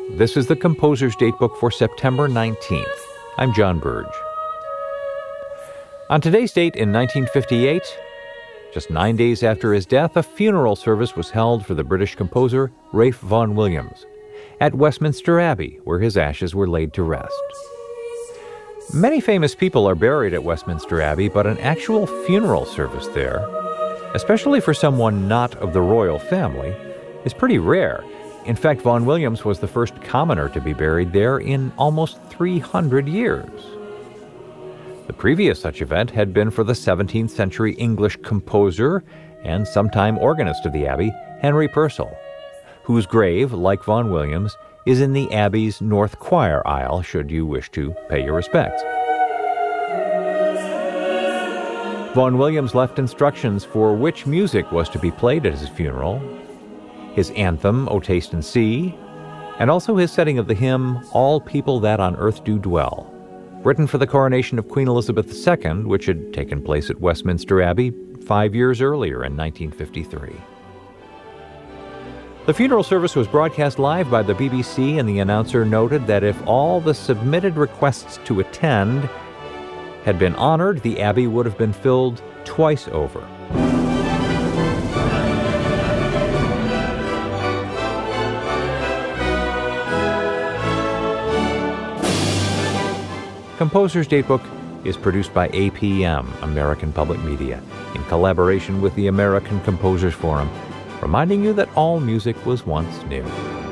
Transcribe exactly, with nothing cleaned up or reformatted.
This is the Composer's Datebook for September nineteenth. I'm John Burge. On today's date in nineteen fifty-eight, just nine days after his death, a funeral service was held for the British composer Ralph Vaughan Williams at Westminster Abbey, where his ashes were laid to rest. Many famous people are buried at Westminster Abbey, but an actual funeral service there, especially for someone not of the royal family, is pretty rare. In fact, Vaughan Williams was the first commoner to be buried there in almost three hundred years. The previous such event had been for the seventeenth century English composer and sometime organist of the Abbey, Henry Purcell, whose grave, like Vaughan Williams, is in the Abbey's North Choir aisle, should you wish to pay your respects. Vaughan Williams left instructions for which music was to be played at his funeral, his anthem, O Taste and See, and also his setting of the hymn, All People That on Earth Do Dwell, written for the coronation of Queen Elizabeth the Second, which had taken place at Westminster Abbey five years earlier in nineteen fifty-three. The funeral service was broadcast live by the B B C, and the announcer noted that if all the submitted requests to attend had been honored, the Abbey would have been filled twice over. Composer's Datebook is produced by A P M, American Public Media, in collaboration with the American Composers Forum, reminding you that all music was once new.